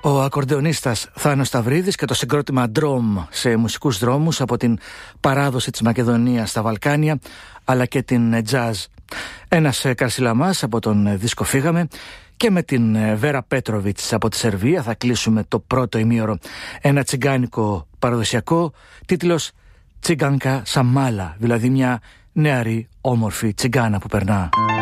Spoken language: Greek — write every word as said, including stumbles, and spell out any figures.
Ο ακορντεονίστας Θάνος Σταυρίδης και το συγκρότημα Drum σε μουσικούς δρόμους από την παράδοση της Μακεδονίας στα Βαλκάνια αλλά και την jazz. Ένας Καρσιλαμάς από τον δίσκο Φύγαμε και με την Βέρα Πέτροβιτς από τη Σερβία θα κλείσουμε το πρώτο ημίωρο. Ένα τσιγκάνικο παραδοσιακό, τίτλος Τσιγκάνκα Σαμάλα, δηλαδή μια νεαρή όμορφη τσιγκάνα που περνά.